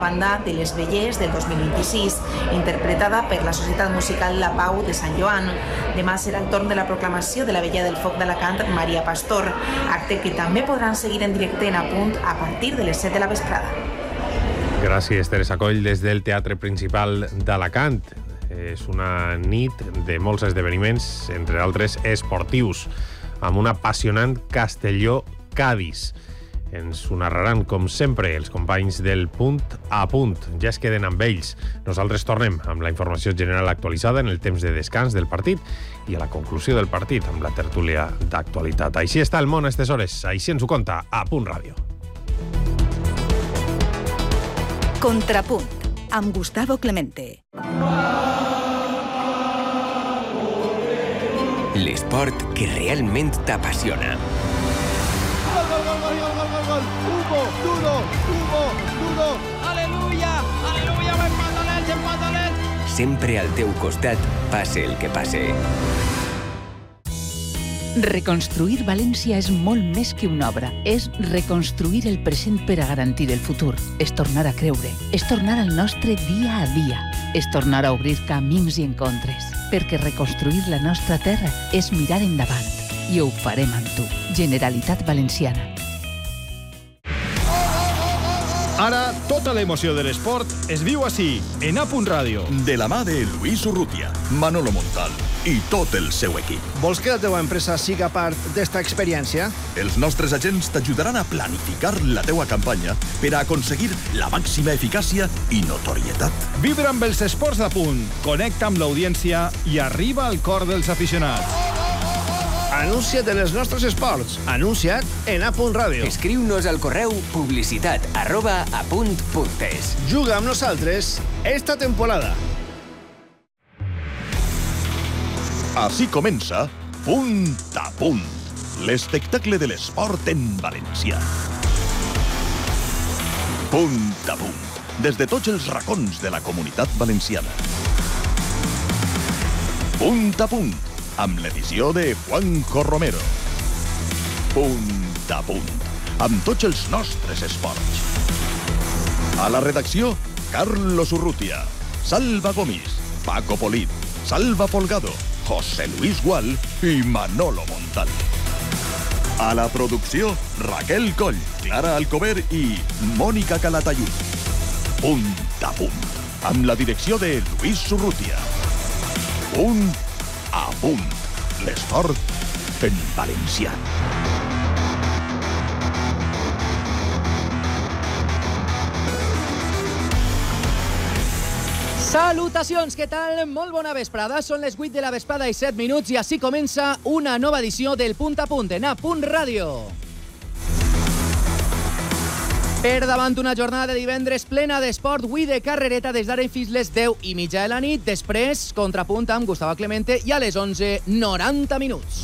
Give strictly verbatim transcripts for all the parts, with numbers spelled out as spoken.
Banda de les Vellers del dos mil vint-i-sis, interpretada per la Societat Musical La Pau de Sant Joan. Demà serà el torn de la proclamació de la Vella del Foc d'Alacant, Maria Pastor, acte que també podran seguir en directe en Apunt a partir de les set de la vesprada. Gràcies, Teresa Coll, des del Teatre Principal d'Alacant. És una nit de molts esdeveniments, entre altres esportius, amb un apassionant Castelló-Cadis. Ens ho narraran, com sempre, els companys del Punt a Punt. Ja es queden amb ells. Nosaltres tornem amb la informació general actualitzada en el temps de descans del partit i a la conclusió del partit amb la tertúlia d'actualitat. Així està el món a aquestes hores. Així ens ho conta a Punt Ràdio. Contrapunt, amb Gustavo Clemente. L'esport que realment t'apassiona. Hugo, duro, Hugo, duro. Aleluya, aleluya, va empatalet, empatalet. Sempre al teu costat, passe el que passe. Reconstruir València és molt més que una obra. És reconstruir el present per a garantir el futur. És tornar a creure. És tornar al nostre dia a dia. És tornar a obrir camins i encontres. Perquè reconstruir la nostra terra és mirar endavant. I ho farem amb tu. Generalitat Valenciana. Ara, tota l'emoció de l'esport es viu així, en Apunt Ràdio. De la mà de Luis Urrutia, Manolo Montal i tot el seu equip. Vols que la teva empresa siga part d'esta experiència? Els nostres agents t'ajudaran a planificar la teua campanya per a aconseguir la màxima eficàcia i notorietat. Vibra amb els esports d'Apunt, connecta amb l'audiència i arriba al cor dels aficionats. Anuncia't en els nostres esports. Anuncia't en Apunt Ràdio. Escriu-nos al correu publicitat arroba apunt punt es. Juga amb nosaltres esta temporada. Així comença Punt a Punt, l'espectacle de l'esport en valencià. Punt a Punt, des de tots els racons de la comunitat valenciana. Punt a Punt, amb l'edició de Juanjo Romero. Punt a Punt, amb tots els nostres esports. A la redacció, Carlos Urrutia, Salva Gomis, Paco Polit, Salva Folgado, José Luis Gual i Manolo Montal. A la producció, Raquel Coll, Clara Alcover i Mònica Calatayud. Punt a Punt, amb la direcció de Luis Urrutia. Punt a Punt, l'esport en valencià. Salutacions, què tal? Molt bona vesprada. Són les vuit de la vesprada i set minuts i així comença una nova edició del Punt a Punt en Apunt Ràdio. Per davant una jornada de divendres plena d'esport, avui de carrereta des d'ara fins les deu i mitja de la nit, després contrapunt amb Gustavo Clemente i a les onze, noranta minuts.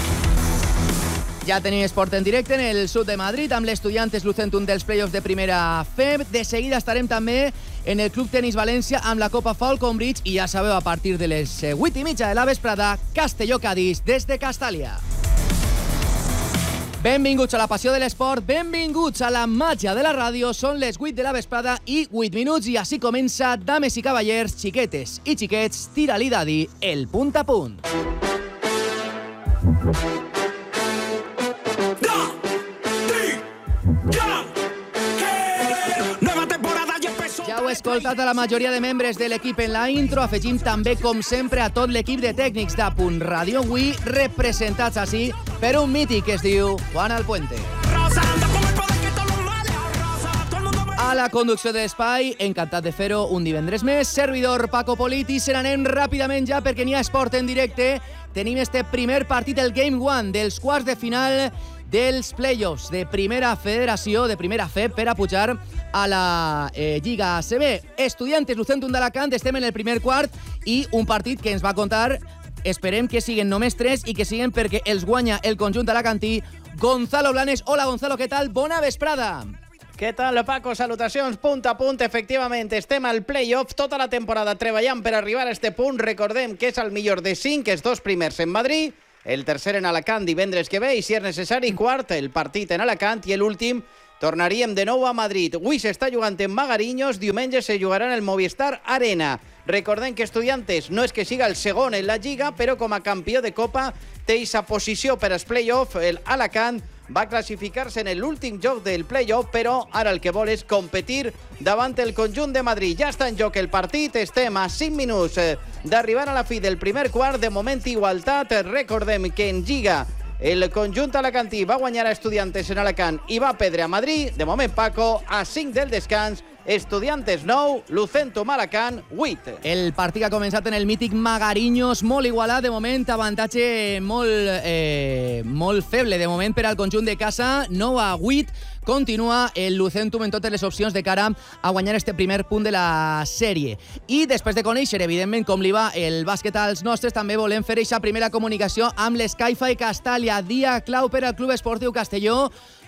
Ja tenim esport en directe en el sud de Madrid amb l'Estudiantes lucent un dels play-offs de primera F E B. De seguida estarem també en el Club Tenis València amb la Copa Falcon Bridge i ja sabeu, a partir de les vuit i mitja de la vesprada, Castelló-Cadis des de Castàlia. Benvinguts a la passió de l'esport, benvinguts a la màgia de la ràdio. Són les vuit de la vesprada i vuit minuts i així comença, dames i cavallers, xiquetes i xiquets, tira-li dadi, el Punt a Punt. Ja heu escoltat a la majoria de membres de l'equip en la intro. Afegim també, com sempre, a tot l'equip de tècnics d'Apunt Ràdio, avui representats així per un mític que es diu Juan Alpuente. A la conducció de l'espai, encantat de fer-ho un divendres més, servidor Paco Politi. Se n'anem ràpidament ja perquè n'hi ha esport en directe. Tenim este primer partit, el Game One, dels quarts de final dels play-offs de primera federació, de primera F E B, per a pujar a la eh, Lliga A C B. Estudiantes lucent un d'Alacant, estem en el primer quart i un partit que ens va contar, esperem que siguen només tres i que siguen perquè els guanya el conjunt alacantí. Gonzalo Blanes. Hola, Gonzalo, què tal? Bona vesprada. Què tal, Paco? Salutacions, punt a punt. Efectivament, estem al play-off tota la temporada treballant per arribar a este punt. Recordem que és el millor de cinc, els dos primers en Madrid, el tercer en Alacant divendres que ve i, si és necessari, quart, el partit en Alacant i l'últim Tornaríem de nou a Madrid. Avui s'està jugant en Magariños, diumenge se jugarà en el Movistar Arena. Recordem que Estudiantes no és que siga el segon en la Lliga, però com a campió de Copa té aquesta posició per als play-off. El Alacant va classificar-se en l'últim joc del play-off, però ara el que vol és competir davant el conjunt de Madrid. Ja està en joc el partit, estem a cinc minuts d'arribar a la fi del primer quart, de moment igualtat. Recordem que en Lliga el conjunt alacantí va guanyar a Estudiantes en Alacant i va perdre a Madrid. De moment, Paco, a cinc del descans, Estudiantes nou, Lucentum Alacant vuit. El partit ha començat en el mític Magariños, molt igualat, de moment, avantatge molt, eh, molt feble, de moment, per al conjunt de casa, nou a vuit. Continua el Lucentum en totes les opcions de cara a guanyar este primer punt de la sèrie. I després de conèixer, evidentment, com li va el bàsquet als nostres, també volem fer aquesta primera comunicació amb l'Sky-Fi Castàlia, dia clau per al Club Esportiu Castelló,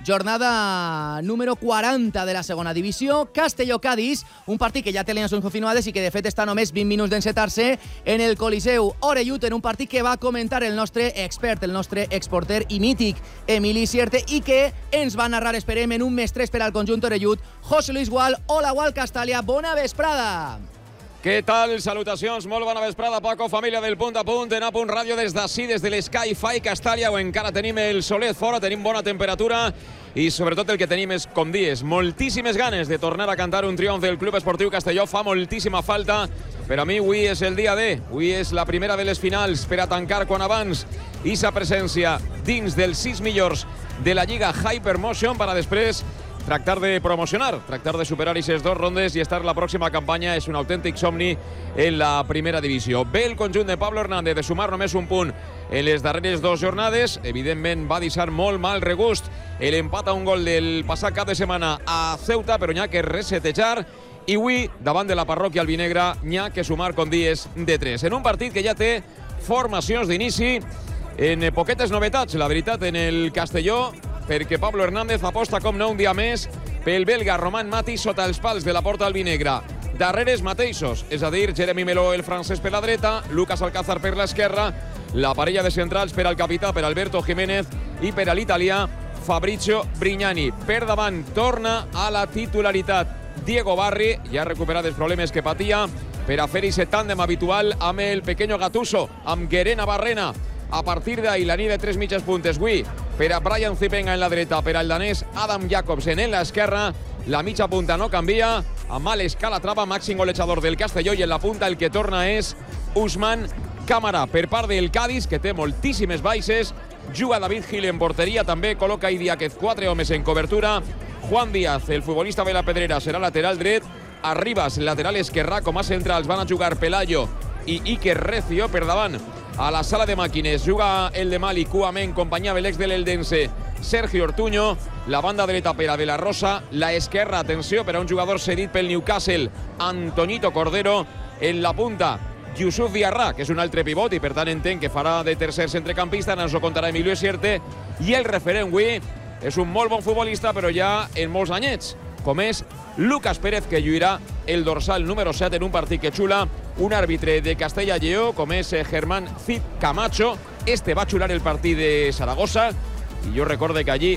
jornada número quaranta de la segona divisió, Castelló-Cadis, un partit que ja té alineacions confirmades i que de fet està només vint minuts d'encetar-se en el Coliseu Orellut, en un partit que va comentar el nostre expert, el nostre exporter i mític Emili Sierte, i que ens va narrar, esperem, en un mes tres per al conjunt Orellut, José Luis Gual. Hola, Gual Castàlia, bona vesprada. Què tal? Salutacions, molt bona vesprada, Paco, família del Punt a Punt, en A Punt Ràdio des d'ací, des de l'Sky-Fi Castàlia, on encara tenim el solet fora, tenim bona temperatura i sobretot el que tenim és, com dies, moltíssimes ganes de tornar a cantar un triomf del Club Esportiu Castelló. Fa moltíssima falta, però a mi avui és el dia D, avui és la primera de les finals per a tancar quan abans i sa presència dins dels sis millors de la Lliga Hypermotion per a després tractar de promocionar, tractar de superar aquestes dos rondes i estar la pròxima campanya. És un autèntic somni en la primera divisió. Ve el conjunt de Pablo Hernández de sumar només un punt en les darreres dues jornades. Evidentment va deixar molt mal regust l'empat a un gol del passat cap de setmana a Ceuta, però n'hi ha que resetejar i avui, davant de la parròquia albinegra, n'hi ha que sumar con dies de tres. En un partit que ja té formacions d'inici, en poquetes novetats, la veritat, en el Castelló, perquè Pablo Hernández aposta com no un dia més pel belga Roman Mati sota els pals de la porta albinegra. Darreres mateixos, és a dir, Jeremy Meló, el francès, per la dreta, Lucas Alcázar per l'esquerra, la parella de centrals per al capità, per Alberto Jiménez, i per a l'italià Fabrizio Brignani. Per davant torna a la titularitat Diego Barri, ja ha recuperat els problemes que patia, per a fer aquest tàndem habitual amb el pequeño Gattuso, amb Guerena Barrena. A partir d'ahí, la nit de tres mitges puntes, avui, per a Brian Zipenga en la dreta, per al danès Adam Jacobsen en l'esquerra, la mitja punta no canvia, amb Alex Calatrava, màxim golejador del Castelló, i en la punta el que torna és Usman Cámara. Per part del Cádiz, que té moltíssimes baixes, juga David Gil en porteria, també col·loca Idiáquez quatre homes en cobertura, Juan Díaz, el futbolista de la Pedrera, serà lateral dret, Arribas, lateral esquerrà, com a centrals van a jugar Pelayo i Iker Recio. Per davant, a la sala de màquines, juga el de Mali, Kouamé, en companyia de l'ex de l'Eldense, Sergio Ortuño. La banda dreta per a De La Rosa, la esquerra, atenció, per a un jugador cedit pel Newcastle, Antonito Cordero. En la punta, Yusuf Diarra, que és un altre pivot i per tant entenc que farà de tercer centrecampista, ens ho contarà Emilio Sierte. I el referent avui és un molt bon futbolista, però ja en molts anyets, com és Lucas Pérez, que lluirà el dorsal número set en un partit que xula un àrbitre de Castella Lleó, com és Germán Cid Camacho. Este va xular el partit de Saragossa i jo recorde que allí,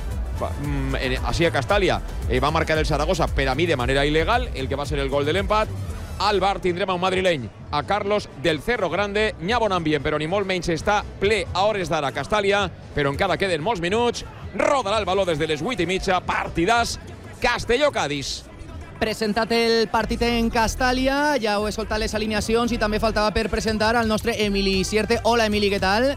així a Castàlia, va marcar el Saragossa, per a mi de manera il·legal, el que va ser el gol de l'empat. Al bar tindrem a un madrileny, a Carlos del Cerro Grande. N'hi ha bon ambient, però ni molt menys està ple a hores d'ara a Castàlia, però encara queden molts minuts. Rodarà el baló des de les vuit i mitja, partidàs Castelló-Cadis. Presentat el partit en Castàlia, ja heu escoltat les alineacions i també faltava per presentar al nostre Emili Sierte. Hola, Emili, què tal?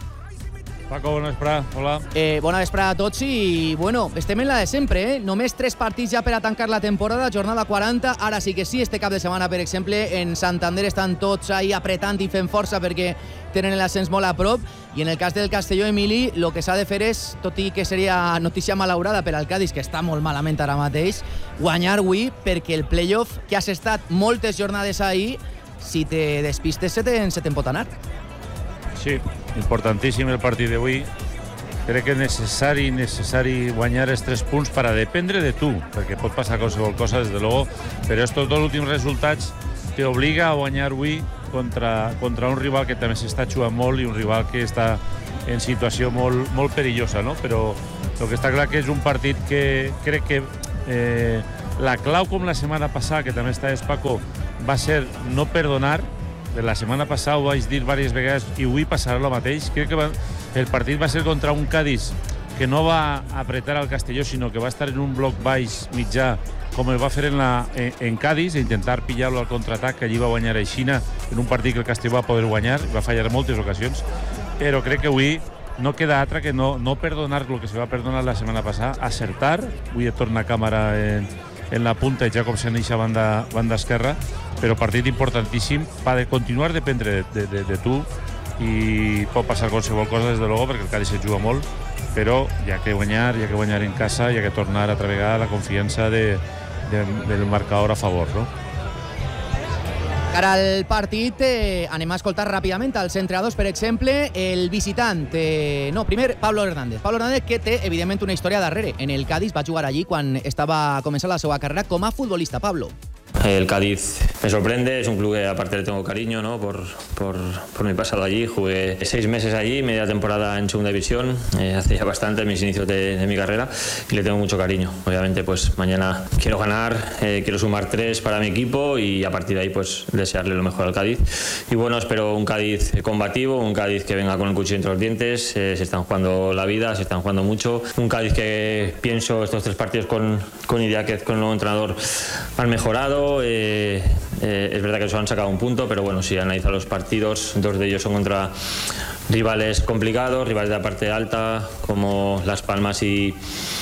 Paco, bona vesprada, hola. Eh, bona vesprada a tots i, bueno, estem en la de sempre, eh? Només tres partits ja per a tancar la temporada, jornada quaranta. Ara sí que sí, este cap de setmana, per exemple, en Santander estan tots ahí apretant i fent força perquè tenen l'ascens molt a prop. I en el cas del Castelló, Emili, el que s'ha de fer és, tot i que seria notícia malaurada per al Cádiz, que està molt malament ara mateix, guanyar avui, perquè el playoff, que has estat moltes jornades ahí, si te despistes se te'n se te pot anar. Sí, importantíssim el partit d'avui. Crec que és necessari, necessari guanyar els tres punts per a dependre de tu, perquè pot passar qualsevol cosa, des de luego, però estos dos últims resultats t'obliga a guanyar avui contra, contra un rival que també s'està jugant molt i un rival que està en situació molt, molt perillosa, no? Però el que està clar que és un partit que crec que eh, la clau, com la setmana passada, que també estaves, Paco, va ser no perdonar. De la setmana passada ho vaig dir diverses vegades i avui passarà el mateix. Crec que va, el partit va ser contra un Cádiz que no va apretar al Castelló, sinó que va estar en un bloc baix mitjà, com el va fer en, la, en, en Cádiz, e intentar pillar-lo al contraatac, que allí va guanyar a Xina, en un partit que el Castelló va poder guanyar, va fallar en moltes ocasions, però crec que avui no queda altra que no, no perdonar el que se va perdonar la setmana passada, acertar. Avui torna a càmera en, en la punta i ja com se neixa banda, banda esquerra, però partit importantíssim per continuar a dependre de, de, de, de tu, i pot passar qualsevol cosa, des de luego, perquè el Cádiz se juga molt, però hi ha que guanyar, hi ha que guanyar en casa, hi ha que tornar altra vegada la confiança de, de, del marcador a favor, no? Cara al partit, eh, anem a escoltar ràpidament als entrenadors, per exemple, el visitant, eh, no, primer Pablo Hernández. Pablo Hernández, que té, evidentment, una història darrere. En el Cádiz va jugar allí quan estava començant la seva carrera com a futbolista. Pablo. El Cádiz me sorprende, es un club que aparte le tengo cariño, ¿no? por, por, por mi pasado allí. Jugué seis meses allí, media temporada en segunda división, eh, hace ya bastante mis inicios de, de mi carrera, y le tengo mucho cariño. Obviamente pues mañana quiero ganar, eh, quiero sumar tres para mi equipo y a partir de ahí pues desearle lo mejor al Cádiz. Y bueno, espero un Cádiz combativo, un Cádiz que venga con el cuchillo entre los dientes, eh, se están jugando la vida, se están jugando mucho. Un Cádiz que pienso estos tres partidos con, con Idiáquez, con el nuevo entrenador, han mejorado. Eh, eh, es verdad que solo han sacado un punto, pero bueno, si analizan los partidos, dos de ellos son contra rivales complicados, rivales de la parte alta como Las Palmas y,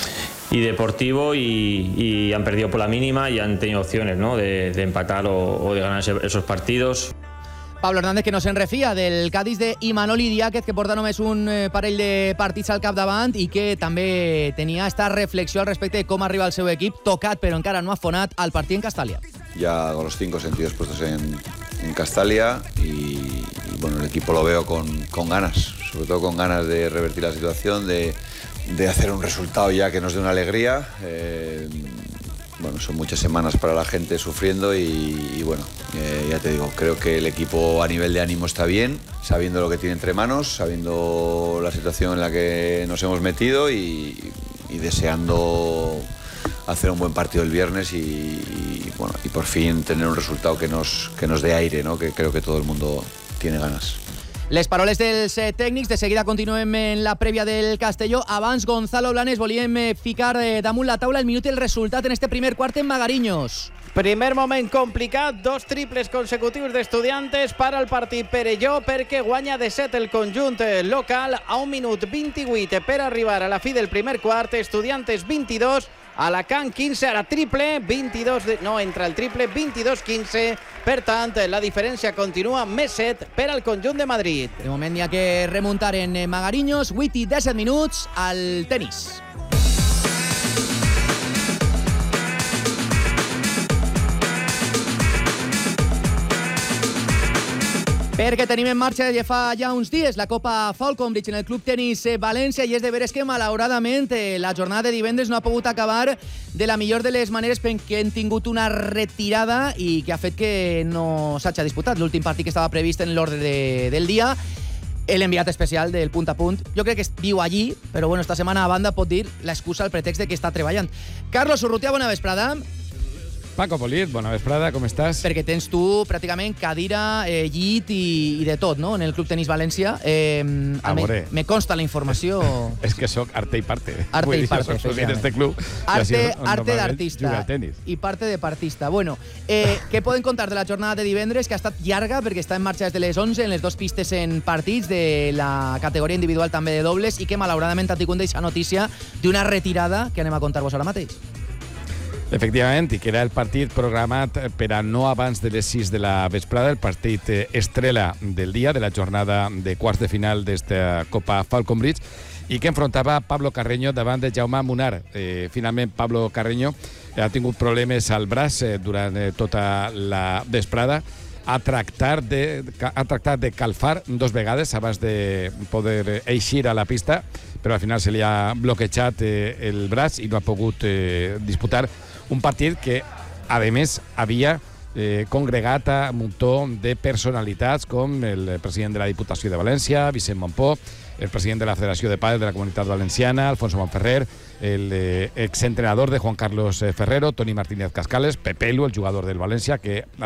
y Deportivo, y, y han perdido por la mínima y han tenido opciones, ¿no? de, de empatar o, o de ganar ese, esos partidos. Pablo Hernández, que no se'n refia del Cádiz de Imanol Idiáquez, que porta només un parell de partits al capdavant i que també tenia esta reflexió al respecte de com arriba el seu equip, tocat però encara no afonat al partit en Castalia. Ya con los cinco sentidos puestos en, en Castalia y, y bueno, el equipo lo veo con, con ganas, sobre todo con ganas de revertir la situación, de, de hacer un resultado ya que nos dé una alegría. Eh, Bueno, son muchas semanas para la gente sufriendo y, y bueno, eh, ya te digo, creo que el equipo a nivel de ánimo está bien, sabiendo lo que tiene entre manos, sabiendo la situación en la que nos hemos metido y, y deseando hacer un buen partido el viernes y, y, bueno, y por fin tener un resultado que nos, que nos dé aire, ¿no? Que creo que todo el mundo tiene ganas. Les paroles dels eh, tècnics, de seguida continuem en la prèvia del Castelló. Abans, Gonzalo Blanes, volíem eh, ficar eh, damunt la taula el minut i el resultat en este primer quart en Magariños. Primer moment complicat, dos triples consecutius d'Estudiantes para el partit Perelló, perquè guanya de set el conjunt local a un minut vint-i-vuit per arribar a la fi del primer quart. Estudiantes vint-i-dos, Alacant quinze, ara triple, vint-i-dos, de, no entra el triple, vint-i-dos quinze, per tant la diferència continua, més set per al conjunt de Madrid. De moment hi ha que remuntar en Magariños, vuit i disset minuts al tenis. Perquè tenim en marxa ja fa ja uns dies la Copa Falconbridge en el Club Tenis València i és de veres que, malauradament, la jornada de divendres no ha pogut acabar de la millor de les maneres perquè hem tingut una retirada i que ha fet que no s'hagi disputat l'últim partit que estava previst en l'ordre de, del dia. L'enviat especial del Punt a Punt, jo crec que viu allí, però bueno, esta setmana a banda pot dir l'excusa, el pretext de que està treballant. Carlos Urrutia, bona vesprada. Paco Polit, bona vesprada, com estàs? Perquè tens tu pràcticament cadira, eh, llit i, i de tot, no?, en el Club Tenis València. Eh, me, me consta la informació... És que sóc arte i parte. Arte Vull i parte, dir, soc d'este club. Arte, arte d'artista i parte de partista. Bueno, eh, què poden contar de la jornada de divendres, que ha estat llarga perquè està en marxa des de les onze en les dues pistes en partits de la categoria individual també de dobles i que malauradament ha tingut aquesta notícia d'una retirada que anem a contar-vos ara mateix. Efectivament, i que era el partit programat per a no abans de les sis de la vesprada, el partit estrella del dia, de la jornada de quarts de final d'esta Copa Falconbridge, i que enfrontava Pablo Carreño davant de Jaume Munar. Eh, finalment, Pablo Carreño ha tingut problemes al braç eh, durant eh, tota la vesprada. Ha tractat, de, ha tractat de calfar dos vegades abans de poder eixir a la pista, però al final se li ha bloquejat eh, el braç i no ha pogut eh, disputar un partit que, a més, havia eh, congregat a un muntó de personalitats com el president de la Diputació de València, Vicent Montpó, el president de la Federació de Pàdel de la Comunitat Valenciana, Alfonso Monferrer, el eh, exentrenador de Juan Carlos Ferrero, Toni Martínez Cascales, Pepelu, el jugador del València, que